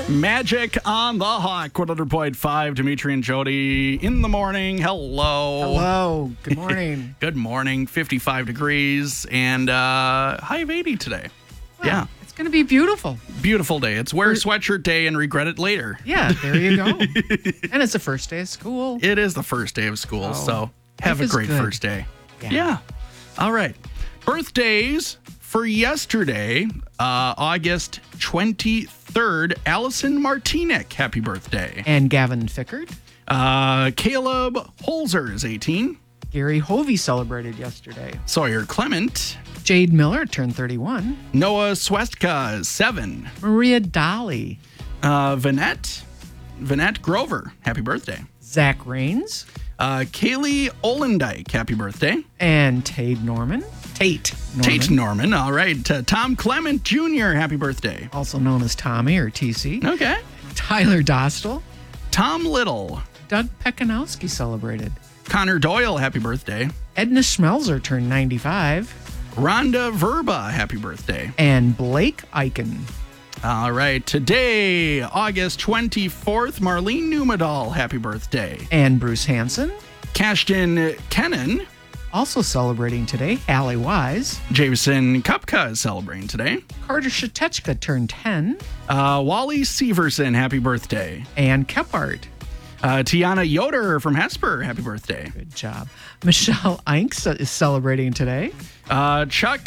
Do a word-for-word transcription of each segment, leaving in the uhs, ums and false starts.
Magic on the Hawk, one hundred point five. Dimitri and Jody in the morning. Hello. Hello. Good morning. Good morning. fifty-five degrees and uh, high of eighty today. Well, yeah. It's going to be beautiful. Beautiful day. It's wear a sweatshirt day and regret it later. Yeah, there you go. And it's the first day of school. It is the first day of school, Oh, so have a life is great good. first day. Yeah. Yeah. All right. Birthdays for yesterday, uh, August twenty-third, Allison Martinek. Happy birthday. And Gavin Fickard. Uh, Caleb Holzer is eighteen. Gary Hovey celebrated yesterday. Sawyer Clement. Jade Miller turned thirty-one. Noah Swestka is seven. Maria Dolly. Uh, Vanette. Vanette Grover. Happy birthday. Zach Rains. Uh, Kaylee Olendike. Happy birthday. And Tate Norman. Tate Norman. Tate Norman. All right. Uh, Tom Clement Junior Happy birthday. Also known as Tommy or T C. Okay. Tyler Dostal. Tom Little. Doug Pekanowski celebrated. Connor Doyle. Happy birthday. Edna Schmelzer turned ninety-five. Rhonda Verba. Happy birthday. And Blake Eichen. All right. Today, August twenty-fourth, Marlene Numadal. Happy birthday. And Bruce Hansen. Cashton Kennan. Also celebrating today, Allie Wise. Jameson Kupka is celebrating today. Carter Shatechka turned ten. Uh, Wally Severson. Happy birthday. And Kephart. Uh, Tiana Yoder from Hesper. Happy birthday. Good job. Michelle Inks is celebrating today. Uh, Chuck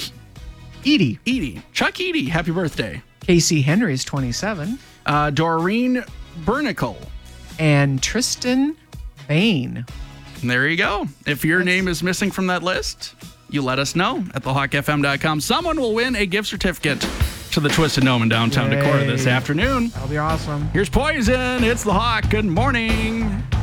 Edie. Edie. Chuck Edie. Happy birthday. Casey Henry is twenty-seven. Uh, Doreen Bernicle. And Tristan Bain. And there you go. If your name is missing from that list, you let us know at the hawk f m dot com. Someone will win a gift certificate to the Twisted Gnome in downtown Yay. Decorah this afternoon. That'll be awesome. Here's Poison. It's the Hawk. Good morning.